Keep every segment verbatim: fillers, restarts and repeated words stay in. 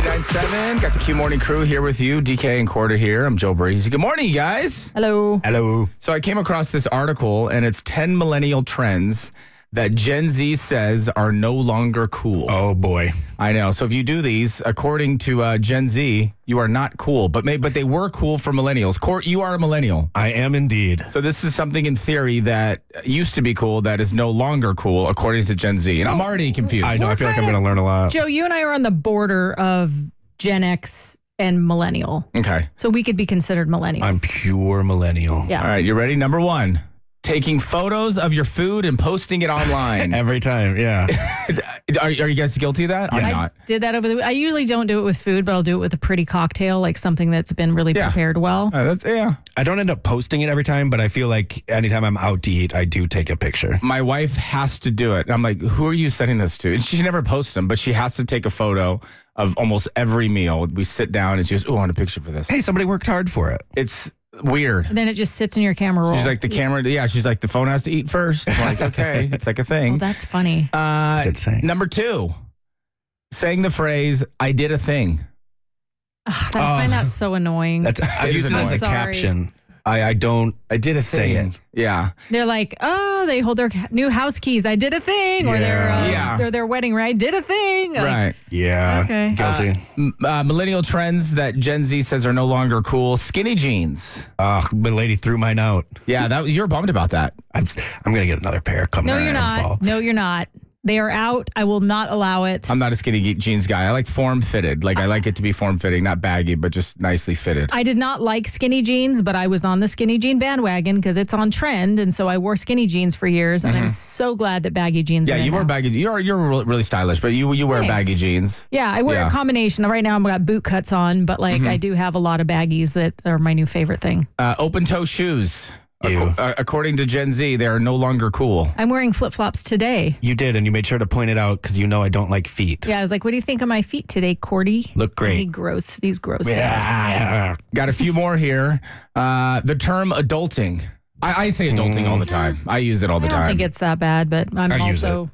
ninety-nine point seven. Got the Q Morning Crew here with you. D K and Quarter here. I'm Joe Breezy. Good morning, you guys. Hello. Hello. So I came across this article, and it's ten millennial trends that Gen Z says are no longer cool. Oh, boy. I know. So if you do these, according to uh, Gen Z, you are not cool. But may, but they were cool for millennials. Court, you are a millennial. I am indeed. So this is something in theory that used to be cool that is no longer cool, according to Gen Z. And I'm already confused. I know. We're I feel like I'm kinda- going to learn a lot. Joe, you and I are on the border of Gen X and millennial. Okay. So we could be considered millennials. I'm pure millennial. Yeah. All right. You ready? Number one. Taking photos of your food and posting it online. Every time, yeah. are, are you guys guilty of that? I'm Yes. not. Did that over the I usually don't do it with food, but I'll do it with a pretty cocktail, like something that's been really Yeah. prepared well. Uh, that's, yeah. I don't end up posting it every time, but I feel like anytime I'm out to eat, I do take a picture. My wife has to do it. And I'm like, who are you sending this to? And she never posts them, but she has to take a photo of almost every meal. We sit down and she goes, oh, I want a picture for this. Hey, somebody worked hard for it. It's weird. And then it just sits in your camera roll. She's like, the camera, yeah, she's like, the phone has to eat first. I'm like, okay, it's like a Oh, thing. that's funny. Uh, That's a good saying. Number two, saying the phrase, I did a thing. Ugh, I find that so annoying. That's I've It used is it as a annoying. caption. I, I don't I did a say thing. it. Yeah. They're like, oh, they hold their new house keys. I did a thing. Or their, uh, Yeah. their, their wedding, right? Did a thing. Like, Right. Yeah. Okay. Guilty. M- Uh, millennial trends that Gen Z says are no longer cool. Skinny jeans. Ugh, my lady threw mine out. Yeah, that was, you were bummed about that. I'm, I'm going to get another pair coming No, around you're in fall. not. No, you're not. They are out. I will not allow it. I'm not a skinny ge- jeans guy. I like form fitted. Like I like it to be form fitting, not baggy, but just nicely fitted. I did not like skinny jeans, but I was on the skinny jean bandwagon because it's on trend, and so I wore skinny jeans for years, and I'm so glad that baggy jeans. Yeah, are in you wear now. baggy. You're you're really really stylish, but you you wear Thanks. baggy jeans. Yeah, I wear Yeah. a combination. Right now, I've got boot cuts on, but like I do have a lot of baggies that are my new favorite thing. Uh, open toe shoes. Ew. Ac- uh, according to Gen Z, they are no longer cool. I'm wearing flip flops today. You did, and you made sure to point it out because you know I don't like feet. Yeah, I was like, "What do you think of my feet today, Cordy?" Look great. He gross. These gross. Yeah. Got a few more here. Uh, the term adulting. I, I say adulting all the time. I use it all the I don't time. think it's that bad, but I'm I use also.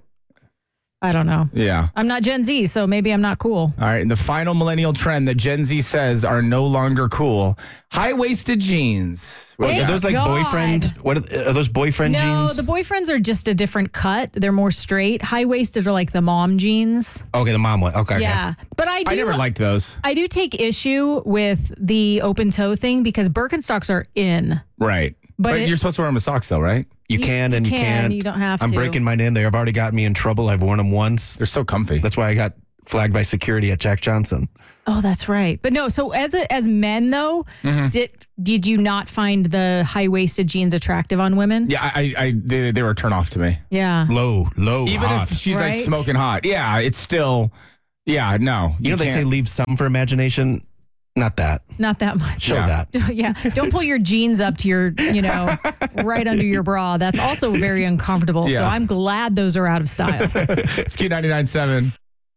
I don't know. yeah. I'm not Gen Z, so maybe I'm not cool. All right. And the final millennial trend that Gen Z says are no longer cool: high waisted jeans. What do we Thank Are got? those like God. boyfriend? What are, are those boyfriend No, jeans? the boyfriends are just a different cut. They're more straight. High waisted are like the mom jeans. okay, the mom one. Okay, Yeah, but I do. I never liked those. I do take issue with the open toe thing because Birkenstocks are in. Right. But, But it- you're supposed to wear them with socks, though, right? You can and you, can, can't. you don't have I'm to. breaking mine in. They have already gotten me in trouble. I've worn them once. They're so comfy. That's why I got flagged by security at Jack Johnson. Oh, that's right. But no, so as a, as men though, Mm-hmm. did did you not find the high waisted jeans attractive on women? Yeah, I, I, they, they were a turn off to me. Yeah. Low, low, Even hot. if she's like Right? smoking hot. Yeah, it's still, yeah, no. you know they say can't- leave some for imagination. Not that. Not that much. Show Yeah. that. Yeah. Don't pull your jeans up to your, you know, right under your bra. That's also very uncomfortable. So Yeah. I'm glad those are out of style. It's Q ninety-nine point seven.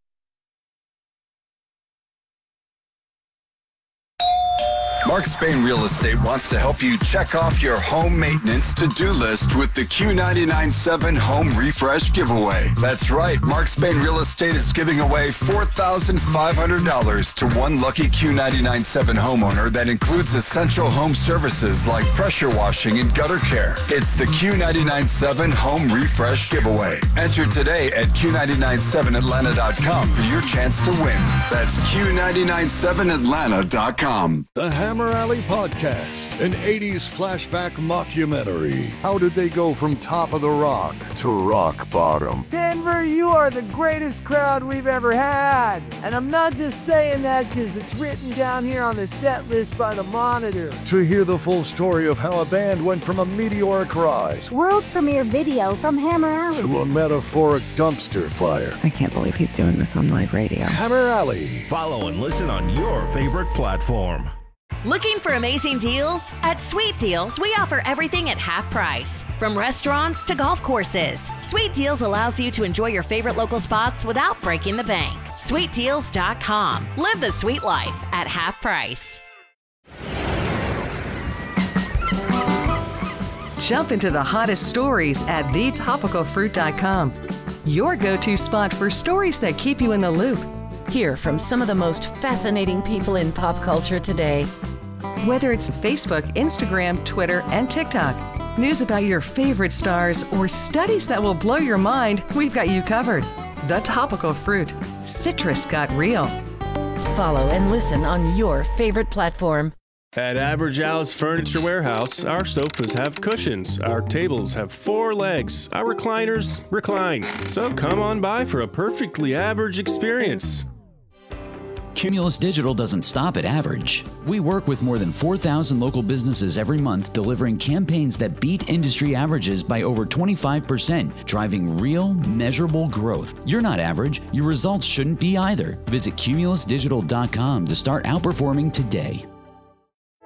Mark Spain Real Estate wants to help you check off your home maintenance to-do list with the Q ninety-nine point seven Home Refresh Giveaway. That's right, Mark Spain Real Estate is giving away four thousand five hundred dollars to one lucky Q ninety-nine point seven homeowner that includes essential home services like pressure washing and gutter care. It's the Q ninety-nine point seven Home Refresh Giveaway. Enter today at Q ninety-nine seven Atlanta dot com for your chance to win. That's Q ninety-nine seven Atlanta dot com. The Hammer Alley Podcast, an eighties flashback mockumentary. How did they go from top of the rock to rock bottom? Denver, you are the greatest crowd we've ever had. And I'm not just saying that because it's written down here on the set list by the Monitor. To hear the full story of how a band went from a meteoric rise World premiere video from Hammer Alley. to a metaphoric dumpster fire. I can't believe he's doing this on live radio. Hammer Alley. Follow and listen on your favorite platform. Looking for amazing deals? At Sweet Deals, we offer everything at half price. From restaurants to golf courses, Sweet Deals allows you to enjoy your favorite local spots without breaking the bank. sweet deals dot com. Live the sweet life at half price. Jump into the hottest stories at the topical fruit dot com. Your go-to spot for stories that keep you in the loop. Hear from some of the most fascinating people in pop culture today. Whether it's Facebook, Instagram, Twitter, and TikTok, news about your favorite stars, or studies that will blow your mind, we've got you covered. The Topical Fruit. Citrus got real. Follow and listen on your favorite platform. At Average Al's Furniture Warehouse, our sofas have cushions, our tables have four legs, our recliners recline. So come on by for a perfectly average experience. Cumulus Digital doesn't stop at average. We work with more than four thousand local businesses every month, delivering campaigns that beat industry averages by over twenty-five percent, driving real, measurable growth. You're not average. Your results shouldn't be either. Visit cumulus digital dot com to start outperforming today.